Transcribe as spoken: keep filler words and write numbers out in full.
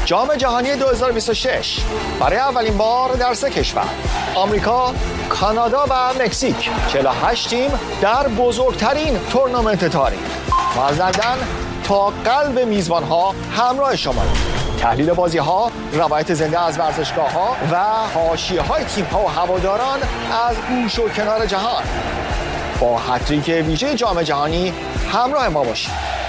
جام جهانی دو هزار و بیست و شش برای اولین بار در سه کشور آمریکا، کانادا و مکزیک چهل و هشت تیم در بزرگترین تورنمنت تاریخ. ما از لندن تا قلب میزبان ها همراه شما. تحلیل بازی ها، روایت زنده از ورزشگاه ها و حاشیه های تیم ها و هواداران از گوش و کنار جهان. با هتریک ویژه جام جهانی همراه ما باشید.